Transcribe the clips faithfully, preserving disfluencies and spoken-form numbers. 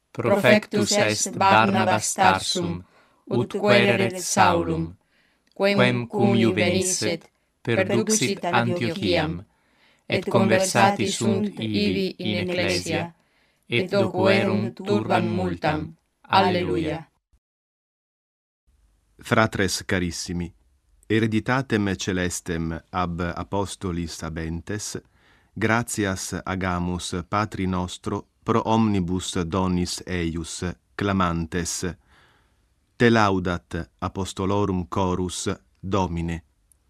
profectus est Barnabas Tarsum, ut quaereret Saulum, quem cum iu venisset, perduxit Antiochiam, et conversati sunt ibi in ecclesia, et loquerunt turban multam. Alleluia. Fratres carissimi, hereditatem celestem ab apostolis habentes, gratias agamus Patri nostro pro omnibus donis eius, clamantes, te laudat apostolorum chorus, Domine.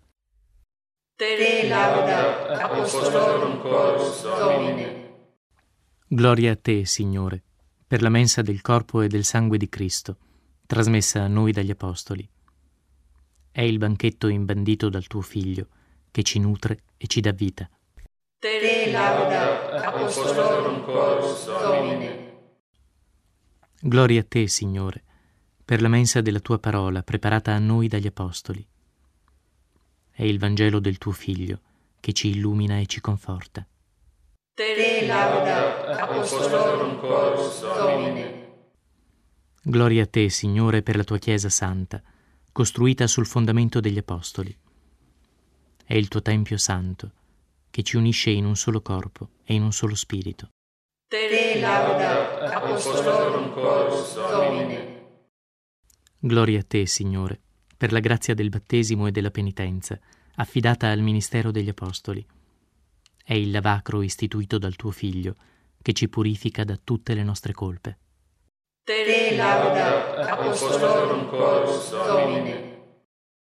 Te laudat apostolorum chorus, Domine. Gloria a te, Signore, per la mensa del corpo e del sangue di Cristo, trasmessa a noi dagli Apostoli. È il banchetto imbandito dal tuo Figlio, che ci nutre e ci dà vita. Te laudat apostolorum chorus, Domine. Gloria a te, Signore, per la mensa della tua parola preparata a noi dagli Apostoli. È il Vangelo del tuo Figlio, che ci illumina e ci conforta. Te laudat apostolorum chorus, Domine. Gloria a te, Signore, per la tua Chiesa santa, costruita sul fondamento degli Apostoli. È il tuo Tempio santo, che ci unisce in un solo corpo e in un solo spirito. Te laudat apostolorum chorus, Domine. Gloria a te, Signore, per la grazia del battesimo e della penitenza, affidata al ministero degli Apostoli. È il lavacro istituito dal tuo Figlio, che ci purifica da tutte le nostre colpe. Te laudat apostolorum chorus, Domine.